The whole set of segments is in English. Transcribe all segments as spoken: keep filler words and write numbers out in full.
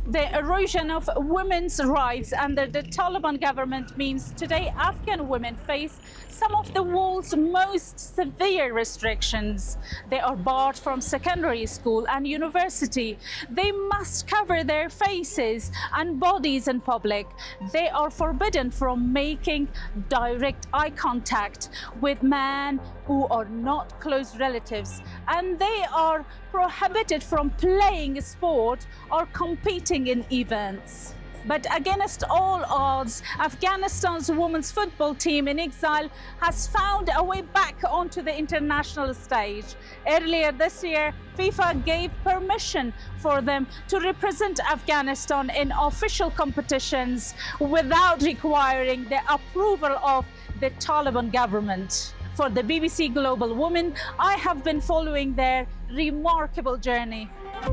The erosion of women's rights under the Taliban government means today Afghan women face some of the world's most severe restrictions. They are barred from secondary school and university. They must cover their faces and bodies in public. They are forbidden from making direct eye contact with men who are not close relatives, and they are prohibited from playing sport or competing in events. But against all odds, Afghanistan's women's football team in exile has found a way back onto the international stage. Earlier this year, FIFA gave permission for them to represent Afghanistan in official competitions without requiring the approval of the Taliban government. For the B B C Global Women, I have been following their remarkable journey.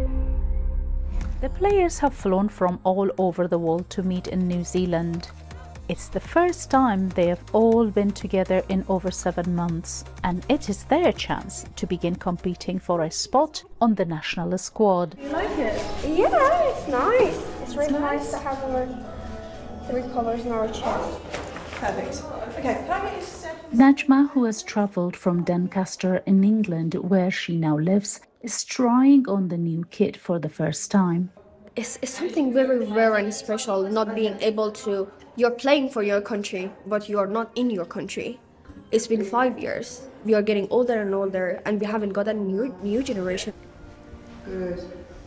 The players have flown from all over the world to meet in New Zealand. It's the first time they have all been together in over seven months, and it is their chance to begin competing for a spot on the national squad. You like it? Yeah, it's nice. It's, it's really nice. nice to have our three colours in our chest. Perfect. Okay, can I get you step? Najma, who has travelled from Doncaster in England, where she now lives, is trying on the new kit for the first time. It's, it's something very rare and special, not being able to... You're playing for your country, but you're not in your country. It's been five years. We are getting older and older, and we haven't got a new, new generation. Good.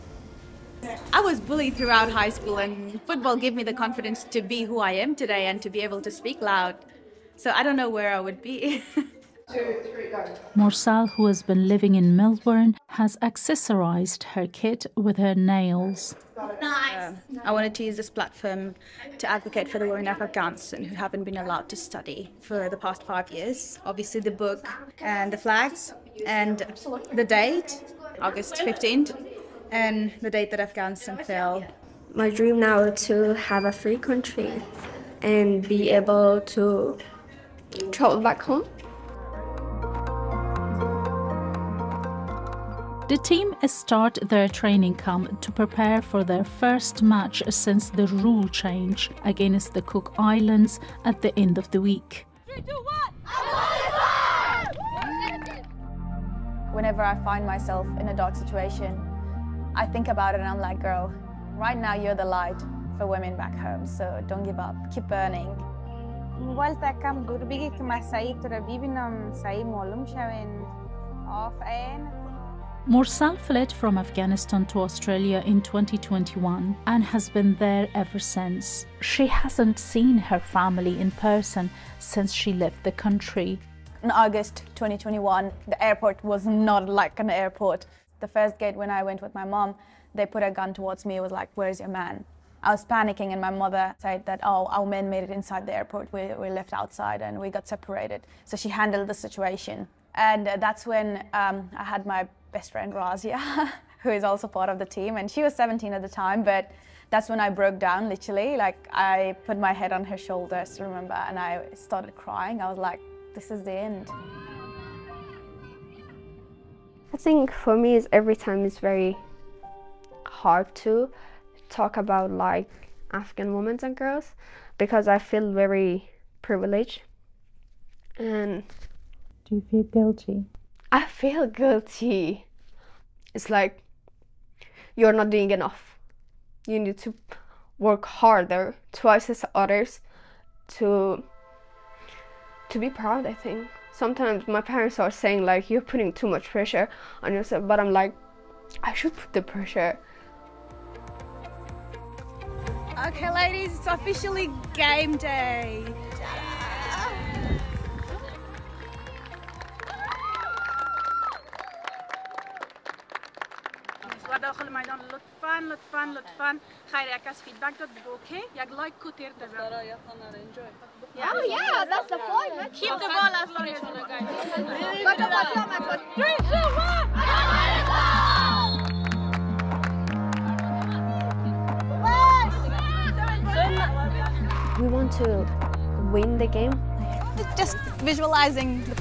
I was bullied throughout high school, and football gave me the confidence to be who I am today and to be able to speak loud. So I don't know where I would be. Two, three, go. Morsal, who has been living in Melbourne, has accessorized her kit with her nails. Nice. Um, I wanted to use this platform to advocate for the women of Afghanistan who haven't been allowed to study for the past five years. Obviously the book and the flags and the date, August fifteenth, and the date that Afghanistan fell. My dream now is to have a free country and be able to travel back home. The team start their training camp to prepare for their first match since the rule change against the Cook Islands at the end of the week. Three, two, one. Whenever I find myself in a dark situation, I think about it and I'm like, girl, right now you're the light for women back home, so don't give up, keep burning. والتا کم دور بگی که من سعید تو رو ببینم سعید معلوم شوین آفرین. Morsal fled from Afghanistan to Australia in twenty twenty-one and has been there ever since. She hasn't seen her family in person since she left the country. In August twenty twenty-one, the airport was not like an airport. The first gate when I went with my mom, they put a gun towards me. It was like, where's your man? I was panicking and my mother said that, oh, our men made it inside the airport. We, we left outside and we got separated. So she handled the situation. And uh, that's when um, I had my best friend Razia, who is also part of the team. And she was seventeen at the time, but that's when I broke down, literally. Like, I put my head on her shoulder, I still remember, and I started crying. I was like, this is the end. I think for me, is every time it's very hard to talk about like Afghan women and girls because I feel very privileged. And do you feel guilty? I feel guilty. It's like you're not doing enough. You need to work harder, twice as others, to to be proud, I think. Sometimes my parents are saying like, you're putting too much pressure on yourself, but I'm like, I should put the pressure. Okay, ladies, it's officially game day. و داخل میدان لطفاً لطفاً لطفاً خیر یک از فیدبک داد بگو اوکی یک لایک کو تیر دادم. Oh yeah, that's the point. Keep the ball as long as you guys. Three, two, one. We want to win the game. Just visualizing the